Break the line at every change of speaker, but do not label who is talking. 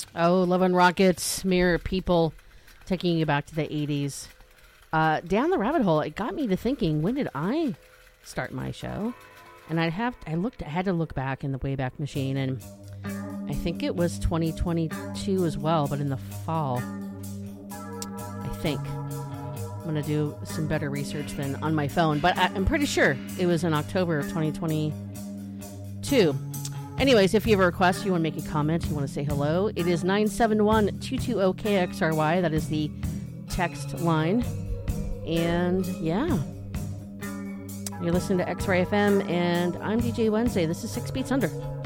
Oh, Love and Rockets, Mere People, taking you back to the 80s. Down the rabbit hole, it got me to thinking, when did I start my show? And I had to look back in the Wayback Machine, and I think it was 2022 as well, but in the fall. I think. I'm going to do some better research than on my phone, but I'm pretty sure it was in October of 2022. Anyways, if you have a request, you want to make a comment, you want to say hello, it is 971-220-KXRY. That is the text line. And yeah, you're listening to X-Ray FM, and I'm DJ Wednesday. This is 6 Beats Under.